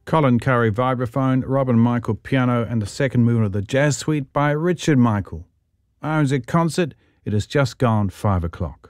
Colin Curry vibraphone, Robin Michael piano, and the second movement of the Jazz Suite by Richard Michael. RNZ Concert, it has just gone 5 o'clock.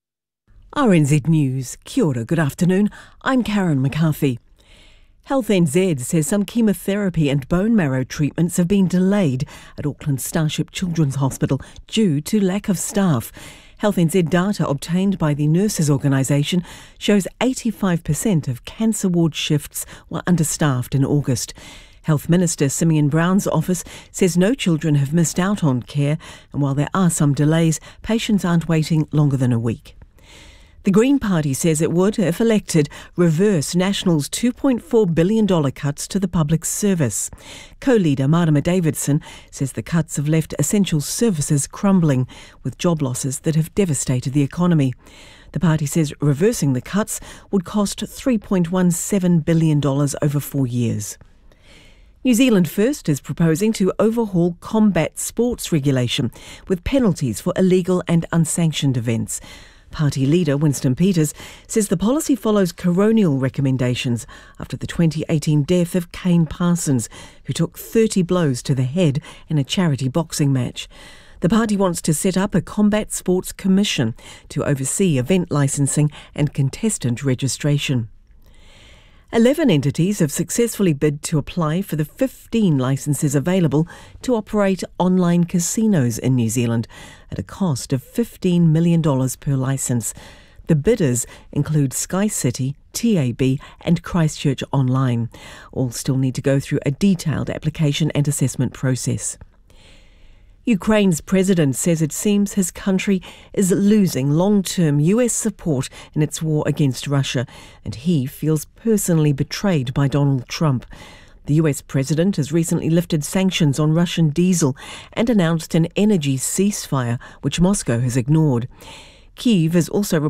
RNZ News. Kia ora, good afternoon. I'm Karen McCarthy. Health NZ says some chemotherapy and bone marrow treatments have been delayed at Auckland Starship Children's Hospital due to lack of staff. Health NZ data obtained by the Nurses Organisation shows 85% of cancer ward shifts were understaffed in August. Health Minister Simeon Brown's office says no children have missed out on care, and while there are some delays, patients aren't waiting longer than a week. The Green Party says it would, if elected, reverse National's $2.4 billion cuts to the public service. Co-leader Marama Davidson says the cuts have left essential services crumbling, with job losses that have devastated the economy. The party says reversing the cuts would cost $3.17 billion over 4 years. New Zealand First is proposing to overhaul combat sports regulation with penalties for illegal and unsanctioned events. Party leader Winston Peters says the policy follows coronial recommendations after the 2018 death of Kane Parsons, who took 30 blows to the head in a charity boxing match. The party wants to set up a combat sports commission to oversee event licensing and contestant registration. 11 entities have successfully bid to apply for the 15 licences available to operate online casinos in New Zealand at a cost of $15 million per licence. The bidders include Sky City, TAB and Christchurch Online. All still need to go through a detailed application and assessment process. Ukraine's president says it seems his country is losing long-term US support in its war against Russia, and he feels personally betrayed by Donald Trump. The US president has recently lifted sanctions on Russian diesel and announced an energy ceasefire, which Moscow has ignored. Kyiv is also